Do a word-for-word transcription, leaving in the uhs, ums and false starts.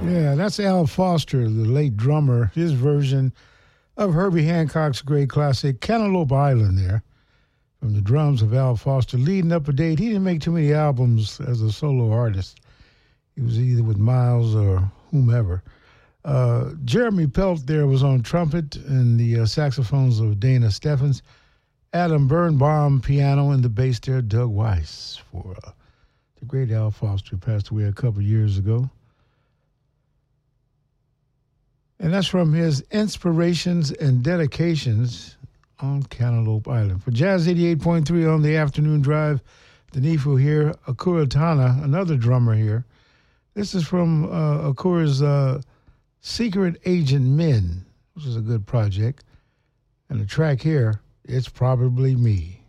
Yeah, that's Al Foster, the late drummer, his version of Herbie Hancock's great classic, Cantaloupe Island there, from the drums of Al Foster. Leading up to date, he didn't make too many albums as a solo artist. He was either with Miles or whomever. Uh, Jeremy Pelt there was on trumpet and the uh, saxophones of Dana Steffens. Adam Birnbaum piano and the bass there, Doug Weiss, for uh, the great Al Foster, passed away a couple years ago. And that's from his Inspirations and Dedications on Cantaloupe Island. For Jazz eighty-eight point three on the afternoon drive, Danifu here, Akura Tana, another drummer here. This is from uh, Akura's uh, Secret Agent Men, which is a good project. And the track here, It's Probably Me.